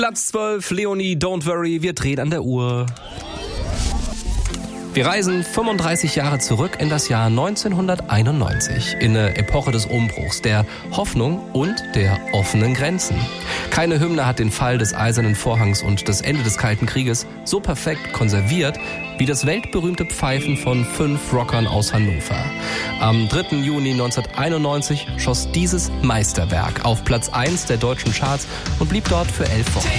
Platz 12, Leonie, Don't Worry, wir drehen an der Uhr. Wir reisen 35 Jahre zurück in das Jahr 1991, in eine Epoche des Umbruchs, der Hoffnung und der offenen Grenzen. Keine Hymne hat den Fall des Eisernen Vorhangs und das Ende des Kalten Krieges so perfekt konserviert wie das weltberühmte Pfeifen von 5 Rockern aus Hannover. Am 3. Juni 1991 schoss dieses Meisterwerk auf Platz 1 der deutschen Charts und blieb dort für 11 Wochen.